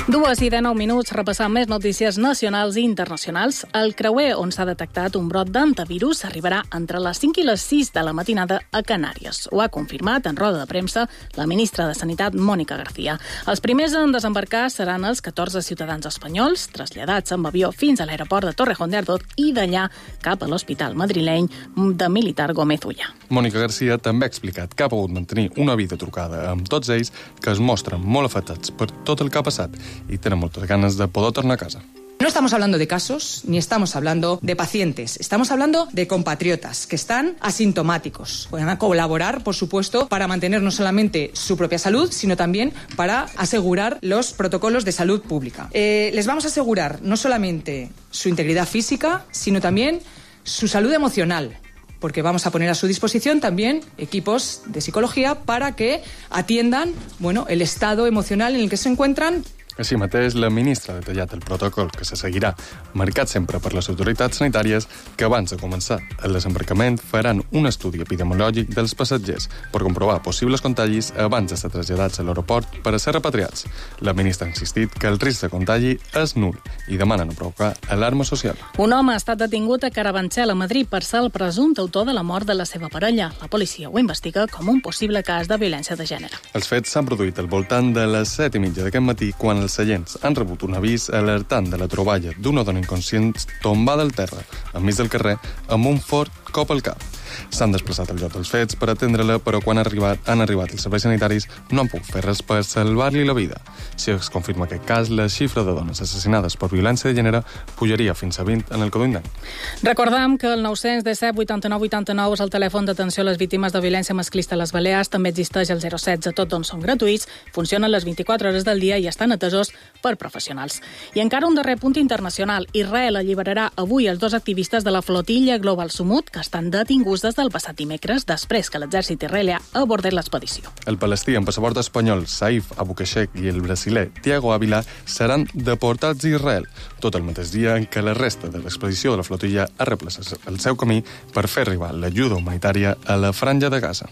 2:19, repassant més notícies nacionals i internacionals. El creuer on s'ha detectat un brot d'antivirus arribarà entre les 5 i les 6 de la matinada a Canàries. Ho ha confirmat en roda de premsa la ministra de Sanitat, Mónica García. Els primers en desembarcar seran els 14 ciutadans espanyols, traslladats amb avió fins a l'aeroport de Torrejón de Ardoz i d'allà cap a l'hospital madrileny de Militar Gómez Ulla. Mónica García també ha explicat que ha pogut mantenir una videotrucada amb tots ells que es mostren molt afectats per tot el que ha passat y tienen muchas ganas de poder tornar a casa. No estamos hablando de casos, ni estamos hablando de pacientes. Estamos hablando de compatriotas que están asintomáticos. Pueden colaborar, por supuesto, para mantener no solamente su propia salud, sino también para asegurar los protocolos de salud pública. Les vamos a asegurar no solamente su integridad física, sino también su salud emocional, porque vamos a poner a su disposición también equipos de psicología para que atiendan, el estado emocional en el que se encuentran. Així mateix, la ministra ha detallat el protocol que se seguirà, marcat sempre per les autoritats sanitàries, que abans de començar el desembarcament faran un estudi epidemiològic dels passatgers per comprovar possibles contagis abans de ser traslladats a l'aeroport per a ser repatriats. La ministra ha insistit que el risc de contagi és nul i demana no provocar alarma social. Un home ha estat detingut a Carabanchel, a Madrid, per ser el presumpte autor de la mort de la seva parella. La policia ho investiga com un possible cas de violència de gènere. Els fets s'han produït al voltant de les 7:30 d'aquest matí, quan els seients han rebut un avís alertant de la troballa d'una dona inconscient tombada al terra, enmig del carrer, amb un fort cop al cap. S'han desplaçat al lloc dels fets per atendre-la, però quan han arribat els serveis sanitaris no han pogut fer res per salvar-li la vida. Si es confirma aquest cas, la xifra de dones assassinades per violència de gènere pujaria fins a 20 en el Codony d'any. Recordem que el 917 89 89 és el telèfon d'atenció a les víctimes de violència masclista a les Balears. També existeix el 016, tots dos són gratuïts, funcionen les 24 hores del dia i estan atesos per professionals. I encara un darrer punt internacional. Israel alliberarà avui els dos activistes de la flotilla Global Sumut, que estan detinguts des del passat dimecres, després que l'exèrcit israelià abordés l'expedició. El palestí amb passaport espanyol Saif Abukeshek i el brasiler Thiago Ávila seran deportats a Israel, tot el mateix dia en què la resta de l'expedició de la flotilla ha replaçat el seu camí per fer arribar l'ajuda humanitària a la franja de Gaza.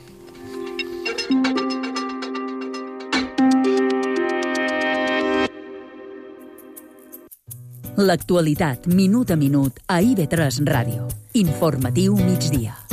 L'actualitat, minut a minut, a IB3 Ràdio. Informatiu migdia.